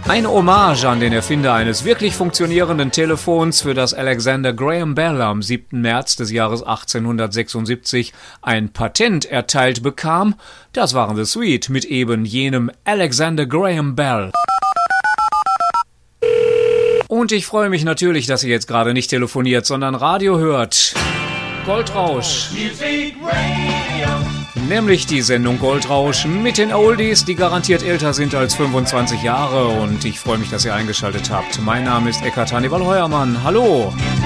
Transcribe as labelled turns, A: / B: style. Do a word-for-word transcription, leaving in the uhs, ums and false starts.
A: Eine Hommage an den Erfinder eines wirklich funktionierenden Telefons, für das Alexander Graham Bell am siebten März des Jahres achtzehnhundertsechsundsiebzig ein Patent erteilt bekam. Das waren The Sweet mit eben jenem Alexander Graham Bell. Und ich freue mich natürlich, dass ihr jetzt gerade nicht telefoniert, sondern Radio hört. Goldrausch. Music Radio. Nämlich die Sendung Goldrausch mit den Oldies, die garantiert älter sind als fünfundzwanzig Jahre. Und ich freue mich, dass ihr eingeschaltet habt. Mein Name ist Eckhard Hannibal Heuermann. Hallo.